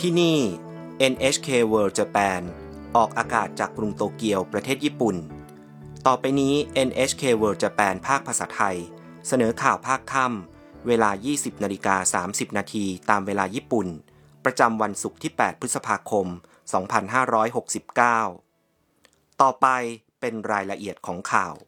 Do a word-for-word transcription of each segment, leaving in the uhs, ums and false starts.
ที่นี่ เอ็น เอช เค World Japan ออกอากาศจากกรุงโตเกียวประเทศญี่ปุ่นต่อไปนี้ เอ็น เอช เค World Japan ภาคภาษาไทยเสนอข่าวภาคค่ำเวลา ยี่สิบนาฬิกาสามสิบนาทีตามเวลาญี่ปุ่นประจำวันศุกร์ที่ แปดพฤษภาคม สองพันห้าร้อยหกสิบเก้า ต่อไปเป็นรายละเอียดของข่าว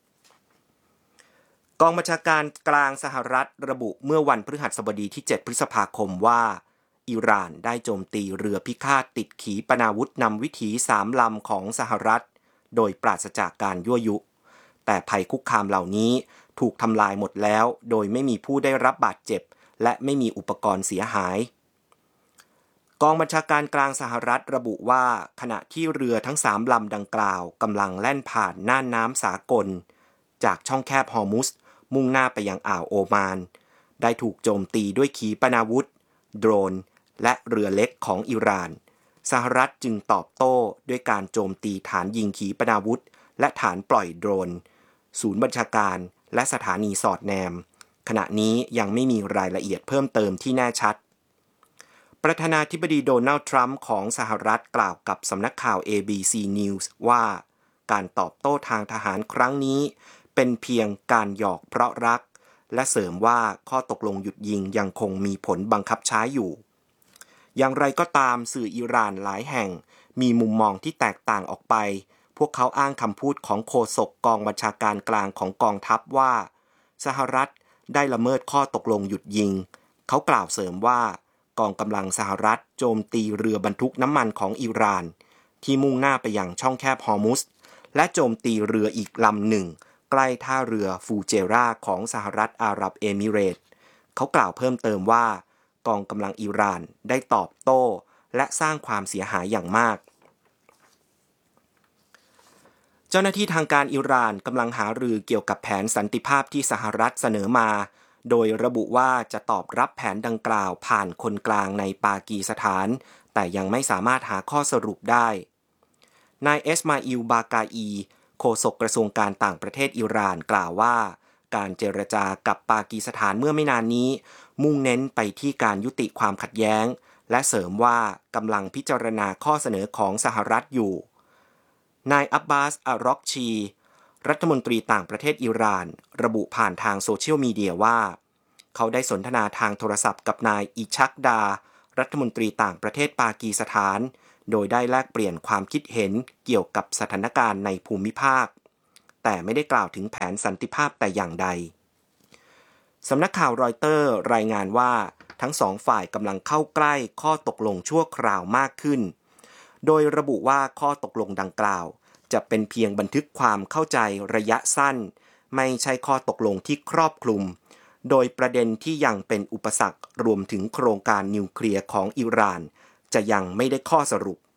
กองบัญชาการกลางสหรัฐระบุเมื่อวันพฤหัสบดีที่ เจ็ดพฤษภาคมว่าอิหร่านได้โจมตีเรือพิฆาตติดขีปนาวุธนำวิถีสามลำของสหรัฐโดยปราศจากการยั่วยุแต่ภัยคุกคามเหล่านี้ถูกทำลายหมดแล้วโดยไม่มีผู้ได้รับบาดเจ็บและไม่มีอุปกรณ์เสียหายกองบัญชาการกลางสหรัฐระบุว่าขณะที่เรือทั้งสามลำดังกล่าวกำลังแล่นผ่านน่านน้ำสากลจากช่องแคบฮอร์มุซมุ่งหน้าไปยังอ่าวโอมานได้ถูกโจมตีด้วยขีปนาวุธโดรนและเรือเล็กของอิหร่านสหรัฐจึงตอบโต้ด้วยการโจมตีฐานยิงขีปนาวุธและฐานปล่อยโดรนศูนย์บัญชาการและสถานีสอดแนมขณะนี้ยังไม่มีรายละเอียดเพิ่มเติมที่แน่ชัดประธานาธิบดีโดนัลด์ทรัมป์ของสหรัฐกล่าวกับสำนักข่าว เอ บี ซี News ว่าการตอบโต้ทางทหารครั้งนี้เป็นเพียงการหยอกเพราะรักและเสริมว่าข้อตกลงหยุดยิงยังคงมีผลบังคับใช้อยู่อย่างไรก็ตามสื่ออิหร่านหลายแห่งมีมุมมองที่แตกต่างออกไปพวกเขาอ้างคำพูดของโฆษกกองบัญชาการกลางของกองทัพว่าสหรัฐได้ละเมิดข้อตกลงหยุดยิงเขากล่าวเสริมว่ากองกำลังสหรัฐโจมตีเรือบรรทุกน้ำมันของอิหร่านที่มุ่งหน้าไปยังช่องแคบฮอร์มุซและโจมตีเรืออีกลำหนึ่งใกล้ท่าเรือฟูเจราของสหรัฐอาหรับเอมิเรตส์เขากล่าวเพิ่มเติมว่ากองกำลังอิหร่านได้ตอบโต้และสร้างความเสียหายอย่างมากเจ้าหน้าที่ทางการอิหร่านกำลังหารือเกี่ยวกับแผนสันติภาพที่สหรัฐเสนอมาโดยระบุว่าจะตอบรับแผนดังกล่าวผ่านคนกลางในปากีสถานแต่ยังไม่สามารถหาข้อสรุปได้นายเอสมาอิลบากาอีโฆษกกระทรวงการต่างประเทศอิหร่านกล่าวว่าการเจรจากับปากีสถานเมื่อไม่นานนี้มุ่งเน้นไปที่การยุติความขัดแย้งและเสริมว่ากำลังพิจารณาข้อเสนอของสหรัฐอยู่นายอับบาส อารอกชีรัฐมนตรีต่างประเทศอิหร่านระบุผ่านทางโซเชียลมีเดียว่าเขาได้สนทนาทางโทรศัพท์กับนายอิชักดารัฐมนตรีต่างประเทศปากีสถานโดยได้แลกเปลี่ยนความคิดเห็นเกี่ยวกับสถานการณ์ในภูมิภาคแต่ไม่ได้กล่าวถึงแผนสันติภาพแต่อย่างใดสำนักข่าวรอยเตอร์รายงานว่าทั้งสองฝ่ายกำลังเข้าใกล้ข้อตกลงชั่วคราวมากขึ้นโดยระบุว่าข้อตกลงดังกล่าวจะเป็นเพียงบันทึกความเข้าใจระยะสั้นไม่ใช่ข้อตกลงที่ครอบคลุมโดยประเด็นที่ยังเป็นอุปสรรครวมถึงโครงการนิวเคลียร์ของอิหร่านจะยังไม่ได้ข้อสรุป